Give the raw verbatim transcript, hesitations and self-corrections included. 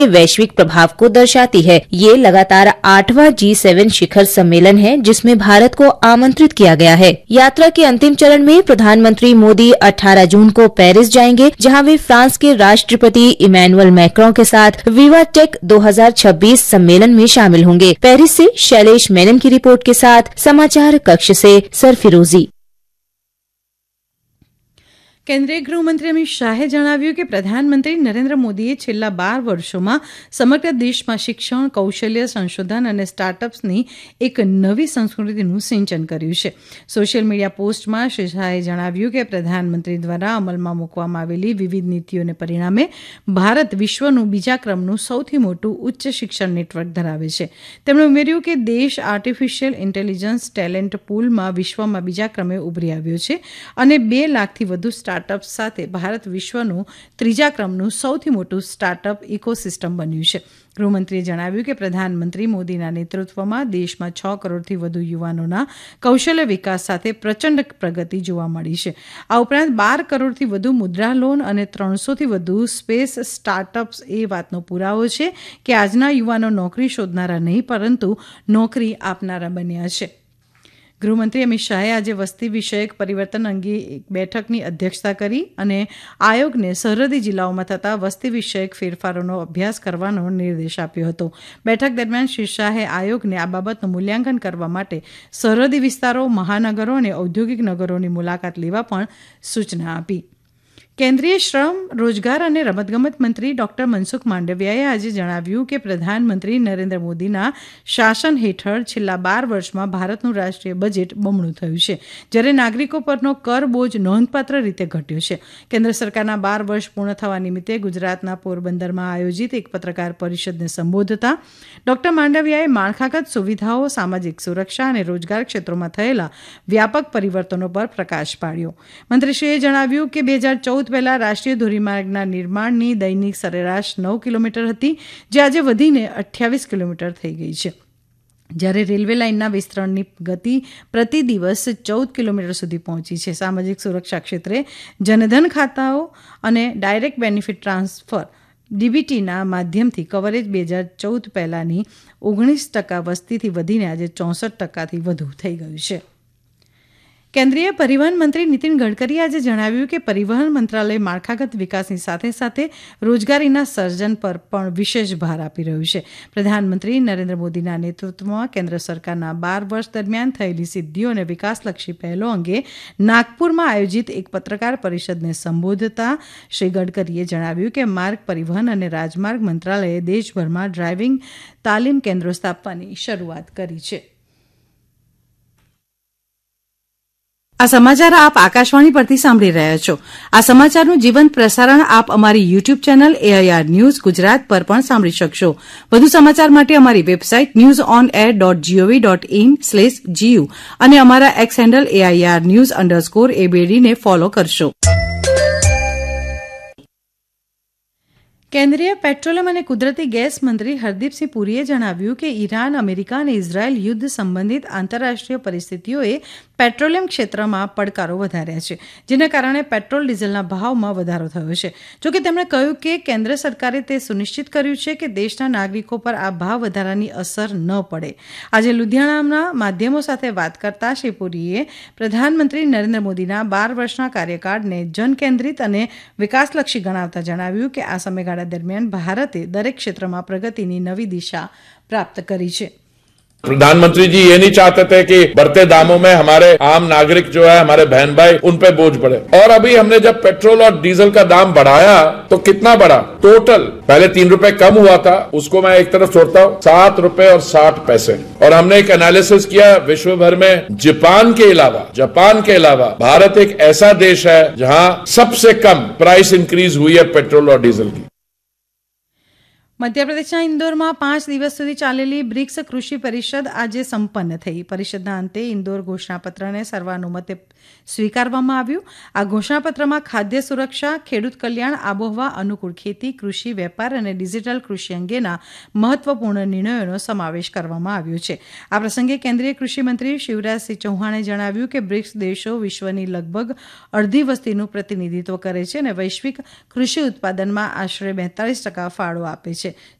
वैश्विक प्रभाव को दर्शाती है। ये लगातार आठवां जी सेवन शिखर सम्मेलन है जिसमें भारत को आमंत्रित किया गया है। यात्रा के अंतिम चरण में प्रधानमंत्री मोदी अठारह जून को पेरिस जाएंगे, जहां वे फ्रांस के राष्ट्रपति इमैनुअल मैक्रों के साथ विवा टेक दो हज़ार छब्बीस सम्मेलन में शामिल होंगे। पेरिस से शैलेश मेनन की रिपोर्ट के साथ समाचार कक्ष से सरफिरोजी। કેન્દ્રીય ગૃહમંત્રી અમિત શાહે જણાવ્યું કે પ્રધાનમંત્રી નરેન્દ્ર મોદીએ છેલ્લા બાર વર્ષોમાં સમગ્ર દેશમાં શિક્ષણ, કૌશલ્ય સંશોધન અને સ્ટાર્ટઅપ્સની એક નવી સંસ્કૃતિનું સિંચન કર્યું છે. સોશિયલ મીડિયા પોસ્ટમાં શ્રી શાહે જણાવ્યું કે પ્રધાનમંત્રી દ્વારા અમલમાં મૂકવામાં આવેલી વિવિધ નીતિઓને પરિણામે ભારત વિશ્વનું બીજા ક્રમનું સૌથી મોટું ઉચ્ચ શિક્ષણ નેટવર્ક ધરાવે છે. તેમણે ઉમેર્યું કે દેશ આર્ટિફિશિયલ ઇન્ટેલિજન્સ ટેલેન્ટ પૂલમાં વિશ્વમાં બીજા ક્રમે ઉભરી આવ્યો છે અને બે લાખથી વધુ સ્ટાર્ટઅપ સાથે ભારત વિશ્વનું ત્રીજા ક્રમનું સૌથી મોટું સ્ટાર્ટઅપ ઇકોસિસ્ટમ બન્યું છે. ગૃહમંત્રીએ જણાવ્યું કે પ્રધાનમંત્રી મોદીના નેતૃત્વમાં દેશમાં છ કરોડથી વધુ યુવાનોના કૌશલ્ય વિકાસ સાથે પ્રચંડ પ્રગતિ જોવા મળી છે. આ ઉપરાંત બાર કરોડથી વધુ મુદ્રા લોન અને ત્રણસોથી વધુ સ્પેસ સ્ટાર્ટઅપ્સ એ વાતનો પુરાવો છે કે આજના યુવાનો નોકરી શોધનારા નહીં પરંતુ નોકરી આપનારા બન્યા છે. ગૃહમંત્રી અમિત શાહે આજે વસ્તી વિષયક પરિવર્તન અંગે એક બેઠકની અધ્યક્ષતા કરી અને આયોગને સરહદી જિલ્લાઓમાં થતા વસ્તી વિષયક ફેરફારોનો અભ્યાસ કરવાનો નિર્દેશ આપ્યો હતો. બેઠક દરમિયાન શ્રી શાહે આયોગને આ બાબતનું મૂલ્યાંકન કરવા માટે સરહદી વિસ્તારો, મહાનગરો અને ઔદ્યોગિક નગરોની મુલાકાત લેવા પણ સૂચના આપી. કેન્દ્રીય શ્રમ, રોજગાર અને રમતગમત મંત્રી ડોક્ટર મનસુખ માંડવિયાએ આજે જણાવ્યું કે પ્રધાનમંત્રી નરેન્દ્ર મોદીના શાસન હેઠળ છેલ્લા બાર વર્ષમાં ભારતનું રાષ્ટ્રીય બજેટ બમણું થયું છે, જ્યારે નાગરિકો પરનો કર બોજ નોંધપાત્ર રીતે ઘટ્યો છે. કેન્દ્ર સરકારના બાર વર્ષ પૂર્ણ થવા નિમિત્તે ગુજરાતના પોરબંદરમાં આયોજિત એક પત્રકાર પરિષદને સંબોધતા ડોક્ટર માંડવિયાએ માળખાગત સુવિધાઓ, સામાજિક સુરક્ષા અને રોજગાર ક્ષેત્રોમાં થયેલા વ્યાપક પરિવર્તનો પર પ્રકાશ પાડ્યો. મંત્રીશ્રીએ જણાવ્યું કે બે હજાર ચૌદ પહેલા રાષ્ટ્રીય ધોરીમાર્ગના નિર્માણની દૈનિક સરેરાશ નવ કિલોમીટર હતી, જે આજે વધીને અઠ્યાવીસ કિલોમીટર થઈ ગઈ છે, જ્યારે રેલવે લાઇનના વિસ્તરણની ગતિ પ્રતિ દિવસ ચૌદ કિલોમીટર સુધી પહોંચી છે. સામાજિક સુરક્ષા ક્ષેત્રે જનધન ખાતાઓ અને ડાયરેક્ટ બેનિફિટ ટ્રાન્સફર ડીબીટીના માધ્યમથી કવરેજ બે હજાર ચૌદ પહેલાની ઓગણીસ ટકા વસ્તીથી વધીને આજે ચોસઠ ટકાથી વધુ થઈ ગયું છે. કેન્દ્રીય પરિવહન મંત્રી નીતિન ગડકરીએ આજે જણાવ્યું કે પરિવહન મંત્રાલય માળખાગત વિકાસની સાથે સાથે રોજગારીના સર્જન પર પણ વિશેષ ભાર આપી રહ્યું છે. પ્રધાનમંત્રી નરેન્દ્ર મોદીના નેતૃત્વમાં કેન્દ્ર સરકારના બાર વર્ષ દરમિયાન થયેલી સિદ્ધિઓ અને વિકાસલક્ષી પહેલો અંગે નાગપુરમાં આયોજિત એક પત્રકાર પરિષદને સંબોધતા શ્રી ગડકરીએ જણાવ્યું કે માર્ગ પરિવહન અને રાજમાર્ગ મંત્રાલયે દેશભરમાં ડ્રાઇવિંગ તાલીમ કેન્દ્રો સ્થાપવાની શરૂઆત કરી છે. આ સમાચાર આપ આકાશવાણી પરથી સાંભળી રહ્યા છો. આ સમાચારનું જીવંત પ્રસારણ આપ અમારી YouTube channel AIR news Gujarat પર પણ સાંભળી શકશો. વધુ સમાચાર માટે અમારી website news on air dot GOV dot in slash GU અને અમારા x handle AIR news underscore એબીડીને follow કરશો. કેન્દ્રીય પેટ્રોલિયમ અને કુદરતી ગેસ મંત્રી હરદીપસિંહ પુરીએ જણાવ્યું કે ઈરાન, અમેરિકા અને ઇઝરાયેલ યુદ્ધ સંબંધિત આંતરરાષ્ટ્રીય પરિસ્થિતિઓએ પેટ્રોલિયમ ક્ષેત્રમાં પડકારો વધાર્યા છે, જેના કારણે પેટ્રોલ ડીઝલના ભાવમાં વધારો થયો છે. જોકે તેમણે કહ્યું કે કેન્દ્ર સરકારે તે સુનિશ્ચિત કર્યું છે કે દેશના નાગરિકો પર આ ભાવ વધારાની અસર ન પડે. આજે લુધિયાણાના માધ્યમો સાથે વાત કરતા શ્રી પુરીએ પ્રધાનમંત્રી નરેન્દ્ર મોદીના બાર વર્ષના કાર્યકાળને જનકેન્દ્રિત અને વિકાસલક્ષી ગણાવતા જણાવ્યું કે આ સમયગાળા दरमियान भारते दरेक क्षेत्र में प्रगति की नवी दिशा प्राप्त करी है. प्रधानमंत्री जी ये नहीं चाहते थे कि बढ़ते दामों में हमारे आम नागरिक जो है, हमारे बहन भाई, उन पे बोझ पड़े. और अभी हमने जब पेट्रोल और डीजल का दाम बढ़ाया तो कितना बढ़ा? टोटल पहले तीन रुपए कम हुआ था, उसको मैं एक तरफ छोड़ता हूँ, सात रुपए और साठ पैसे. और हमने एक एनालिसिस किया विश्व भर में जापान के अलावा जापान के अलावा भारत एक ऐसा देश है जहां सबसे कम प्राइस इंक्रीज हुई है पेट्रोल और डीजल की. મધ્યપ્રદેશના ઇન્દોરમાં પાંચ દિવસ સુધી ચાલેલી બ્રિક્સ કૃષિ પરિષદ આજે સંપન્ન થઈ. પરિષદના અંતે ઇન્દોર ઘોષણાપત્રને સર્વાનુમતે સ્વીકારવામાં આવ્યું. આ ઘોષણાપત્રમાં ખાદ્ય સુરક્ષા, ખેડૂત કલ્યાણ, આબોહવા અનુકૂળ ખેતી, કૃષિ, વેપાર અને ડિજીટલ કૃષિ અંગેના મહત્વપૂર્ણ નિર્ણયોનો સમાવેશ કરવામાં આવ્યો છે. આ પ્રસંગે કેન્દ્રીય કૃષિમંત્રી શિવરાજસિંહ ચૌહાણે જણાવ્યું કે બ્રિક્સ દેશો વિશ્વની લગભગ અડધી વસ્તીનું પ્રતિનિધિત્વ કરે છે અને વૈશ્વિક કૃષિ ઉત્પાદનમાં આશરે બેતાલીસ ટકા ફાળો આપે છે.